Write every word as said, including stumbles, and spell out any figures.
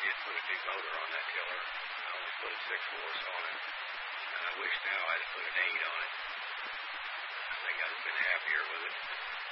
did put a new motor on that tiller. I only put a six horse on it. And I wish now I'd have put an eight on it.